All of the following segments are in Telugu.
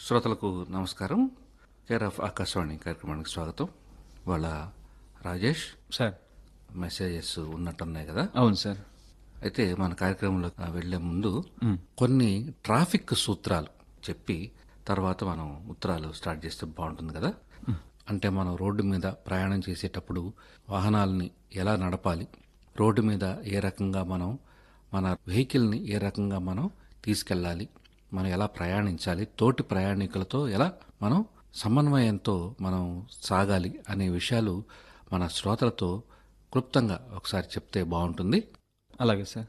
శ్రోతలకు నమస్కారం. కేర్ ఆఫ్ ఆకాశవాణి కార్యక్రమానికి స్వాగతం. వాళ్ళ రాజేష్ సార్. మెసేజెస్ ఉన్నట్టున్నాయి కదా. అవును సార్. అయితే మన కార్యక్రమంలో వెళ్లే ముందు కొన్ని ట్రాఫిక్ సూత్రాలు చెప్పి తర్వాత మనం ఉత్తరాలు స్టార్ట్ చేస్తే బాగుంటుంది కదా. అంటే మనం రోడ్డు మీద ప్రయాణం చేసేటప్పుడు వాహనాలని ఎలా నడపాలి, రోడ్డు మీద ఏ రకంగా మనం మన వెహికల్ని ఏ రకంగా మనం తీసుకెళ్ళాలి, మనం ఎలా ప్రయాణించాలి, తోటి ప్రయాణికులతో ఎలా మనం సమన్వయంతో మనం సాగాలి అనే విషయాలు మన శ్రోతలతో క్లుప్తంగా ఒకసారి చెప్తే బాగుంటుంది. అలాగే సార్.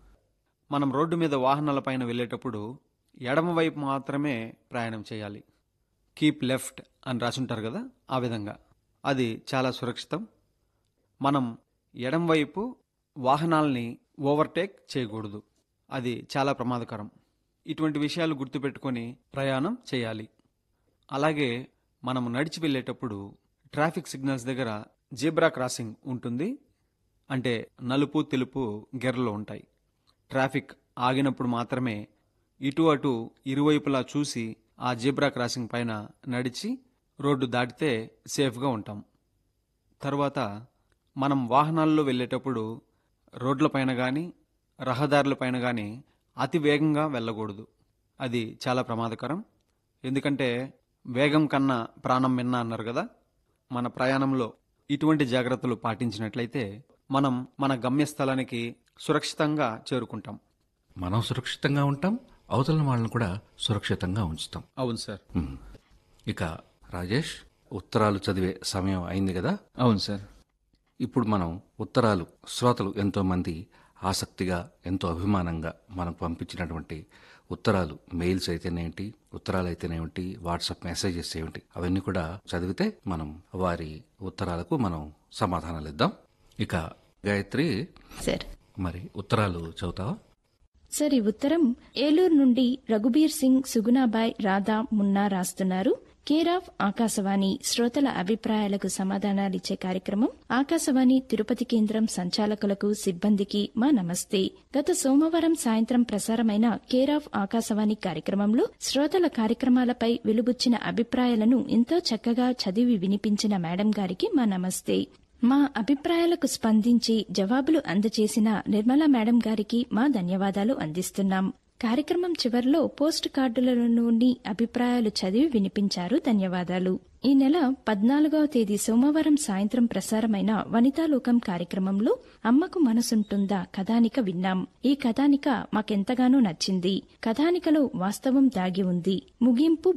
మనం రోడ్డు మీద వాహనాల పైన వెళ్ళేటప్పుడు ఎడమవైపు మాత్రమే ప్రయాణం చేయాలి. కీప్ లెఫ్ట్ అని రాసుంటారు కదా, ఆ విధంగా అది చాలా సురక్షితం. మనం ఎడమవైపు వాహనాల్ని ఓవర్టేక్ చేయకూడదు, అది చాలా ప్రమాదకరం. ఇటువంటి విషయాలు గుర్తుపెట్టుకొని ప్రయాణం చేయాలి. అలాగే మనం నడిచి వెళ్ళేటప్పుడు ట్రాఫిక్ సిగ్నల్స్ దగ్గర జీబ్రా క్రాసింగ్ ఉంటుంది. అంటే నలుపు తెలుపు గెర్రలు ఉంటాయి. ట్రాఫిక్ ఆగినప్పుడు మాత్రమే ఇటు అటు ఇరువైపులా చూసి ఆ జీబ్రా క్రాసింగ్ పైన నడిచి రోడ్డు దాటితే సేఫ్గా ఉంటాం. తర్వాత మనం వాహనాల్లో వెళ్ళేటప్పుడు రోడ్లపైన కానీ రహదారులపైన కానీ అతి వేగంగా వెళ్ళకూడదు, అది చాలా ప్రమాదకరం. ఎందుకంటే వేగం కన్నా ప్రాణం మిన్న అన్నారు కదా. మన ప్రయాణంలో ఇటువంటి జాగ్రత్తలు పాటించినట్లయితే మనం మన గమ్యస్థలానికి సురక్షితంగా చేరుకుంటాం. మనం సురక్షితంగా ఉంటాం, అవతల వాళ్ళని కూడా సురక్షితంగా ఉంచుతాం. అవును సార్. ఇక రాజేష్, ఉత్తరాలు చదివే సమయం అయింది కదా. అవును సార్. ఇప్పుడు మనం ఉత్తరాలు శ్రోతలు ఎంతో మంది ఆసక్తిగా ఎంతో అభిమానంగా మనకు పంపించినటువంటి ఉత్తరాలు, మెయిల్స్ అయితేనేమిటి, ఉత్తరాలు అయితేనేమిటి, వాట్సాప్ మెసేజెస్ ఏమిటి, అవన్నీ కూడా చదివితే మనం వారి ఉత్తరాలకు మనం సమాధానాలు ఇద్దాం. ఇక గాయత్రి సార్, మరి ఉత్తరాలు చదువుతావా? సార్, ఈ ఉత్తరం ఏలూరు నుండి రఘుబీర్ సింగ్, సుగుణాబాయ్, రాధా, మున్నా రాస్తున్నారు. కేర్ ఆఫ్ ఆకాశవాణి శ్రోతల అభిప్రాయాలకు సమాధానాలిచ్చే కార్యక్రమం ఆకాశవాణి తిరుపతి కేంద్రం సంచాలకులకు, సిబ్బందికి మా నమస్తే. గత సోమవారం సాయంత్రం ప్రసారమైన కేర్ ఆఫ్ ఆకాశవాణి కార్యక్రమంలో శ్రోతల కార్యక్రమాలపై వెలుబుచ్చిన అభిప్రాయాలను ఎంతో చక్కగా చదివి వినిపించిన మేడం గారికి మా నమస్తే. మా అభిప్రాయాలకు స్పందించి జవాబులు అందజేసిన నిర్మలా మేడం గారికి మా ధన్యవాదాలు అందిస్తున్నాం. కార్యక్రమం చివర్లో పోస్ట్ కార్డులలోని అభిప్రాయాలు చదివి వినిపించారు. ధన్యవాదాలు. ఈ నెల 14వ తేదీ సోమవారం సాయంత్రం ప్రసారమైన వనితాలోకం కార్యక్రమంలో అమ్మకు మనసుంటుందా కథానిక విన్నాం. ఈ కథానిక మాకెంతగానో నచ్చింది. కథానికలో వాస్తవం దాగి ఉంది. ముగింపు